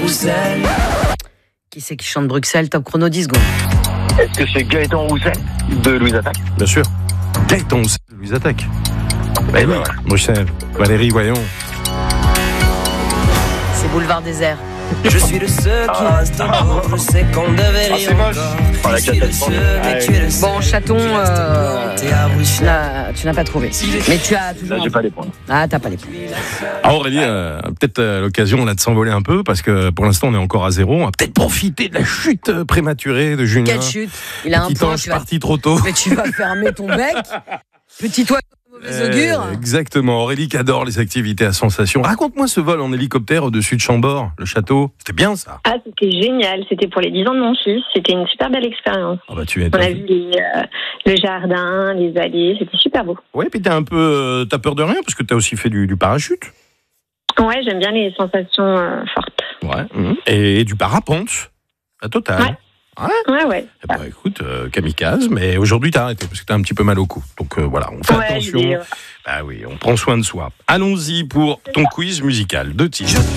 Bruxelles. Qui c'est qui chante Bruxelles? Top chrono 10 secondes. Est-ce que c'est Gaëtan Roussel de Louise Attaque? Bien sûr. Gaëtan Roussel de Louise Attaque. Ben oui. Bruxelles. Valérie, voyons. C'est Boulevard Désert. Je suis le seul qui reste encore. Je sais qu'on devait rire encore. Oh, la Je suis le catastrophe. seul, mais tu es le seul. Bon, chaton, tu n'as pas trouvé. Mais tu as toujours. Là, j'ai pas les points. Ah, t'as pas les points. Ah, Aurélie, peut-être l'occasion là de s'envoler un peu parce que pour l'instant on est encore à 0. On va peut-être profiter de la chute prématurée de Julien. Quelle chute? Il a un Petit point. ange parti trop tôt. Mais tu vas fermer ton bec. Petit oiseau mauvais augure. Exactement. Aurélie qui adore les activités à sensation. Raconte-moi ce vol en hélicoptère au-dessus de Chambord, le château. C'était bien ça. Ah, c'était génial. C'était pour les 10 ans de mon fils. C'était une super belle expérience. Ah bah tu es. On a vu le jardin, les allées. C'était super beau. Ouais, puis t'as peur de rien parce que t'as aussi fait du parachute. Ouais, j'aime bien les sensations fortes. Ouais. Et du parapente. La totale. Ouais. Ouais. Eh ben, écoute, kamikaze, mais aujourd'hui t'as arrêté parce que t'as un petit peu mal au cou. Donc voilà, on fait attention. Bah oui, on prend soin de soi. Allons-y pour ton quiz musical. 2 titres.